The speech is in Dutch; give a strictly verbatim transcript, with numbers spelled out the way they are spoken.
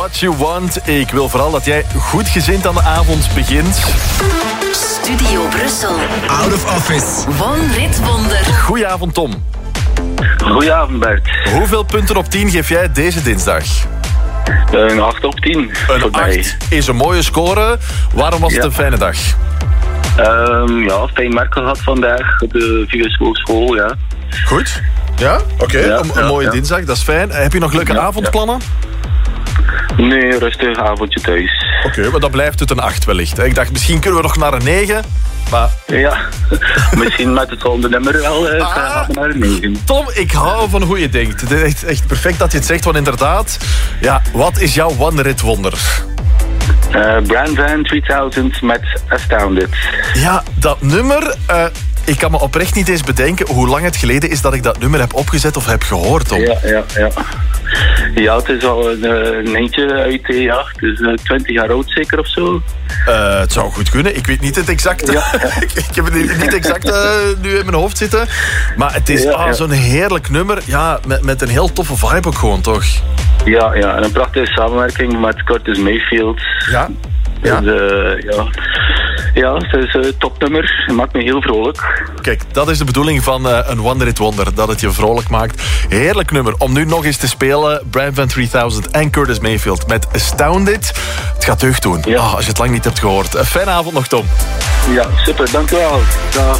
What You Want. Ik wil vooral dat jij goed gezind aan de avond begint. Studio Brussel. Out of Office. One Rit Wonder. Goedenavond, Tom. Goedenavond, Bert. Hoeveel punten op tien geef jij deze dinsdag? Een acht op tien. Een acht is een mooie score. Waarom was het Ja. een fijne dag? Um, ja, fijn werk gehad vandaag op de Vigeschoolschool, ja. Goed. Ja, oké. Okay. Ja, een, een ja, mooie ja. dinsdag, dat is fijn. Heb je nog leuke Ja, avondplannen? Nee, rustig avondje thuis. Oké, okay, maar dan blijft het een acht wellicht. Hè? Ik dacht, misschien kunnen we nog naar een negen. Maar... Ja, misschien met het volgende nummer wel uh, Ah. gaan we naar een negen. Tom, ik hou van hoe je denkt. Het is echt, echt perfect dat je het zegt, want inderdaad... Ja, wat is jouw one-rit wonder? Uh, Brand Van tweeduizend met Astounded. Ja, dat nummer... Uh, ik kan me oprecht niet eens bedenken hoe lang het geleden is dat ik dat nummer heb opgezet of heb gehoord, Tom. Ja, ja, ja. Ja, het is al een, een eentje uit de ja, het is uh, twintig jaar oud zeker of zo. Uh, het zou goed kunnen. Ik weet niet het exacte. Ja. ik, ik heb het niet exact uh, nu in mijn hoofd zitten. Maar het is Ja, ah, ja. zo'n heerlijk nummer. Ja, met, met een heel toffe vibe ook gewoon, toch? Ja, ja, en een prachtige samenwerking met Curtis Mayfield. Ja. Ja. Dus, uh, ja. ja, het is een topnummer. Het maakt me heel vrolijk. Kijk, dat is de bedoeling van uh, een One Rit Wonder. Dat het je vrolijk maakt. Heerlijk nummer om nu nog eens te spelen. Brand Van tweeduizend en Curtis Mayfield met Astounded. Het gaat deugd doen. Ja. Oh, als je het lang niet hebt gehoord. Een fijne avond nog, Tom. Ja, super. Dank u wel. Dag.